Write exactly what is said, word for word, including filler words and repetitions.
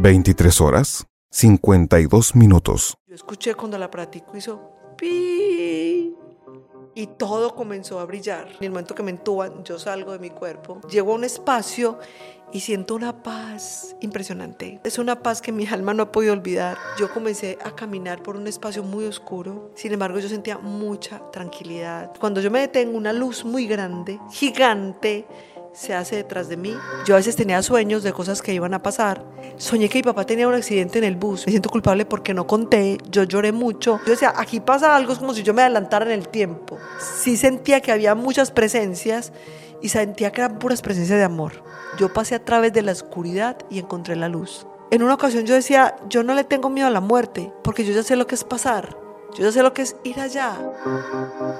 veintitrés horas, cincuenta y dos minutos. Yo escuché cuando el aparatico hizo pi y todo comenzó a brillar. En el momento que me entuban, yo salgo de mi cuerpo, llego a un espacio y siento una paz impresionante. Es una paz que mi alma no ha podido olvidar. Yo comencé a caminar por un espacio muy oscuro. Sin embargo, yo sentía mucha tranquilidad. Cuando yo me detengo, una luz muy grande, gigante, se hace detrás de mí. Yo a veces tenía sueños de cosas que iban a pasar. Soñé que mi papá tenía un accidente en el bus. Me siento culpable porque no conté. Yo lloré mucho. Yo decía, aquí pasa algo, es como si yo me adelantara en el tiempo. Sí sentía que había muchas presencias y sentía que eran puras presencias de amor. Yo pasé a través de la oscuridad y encontré la luz. En una ocasión yo decía, yo no le tengo miedo a la muerte porque yo ya sé lo que es pasar. Yo ya sé lo que es ir allá.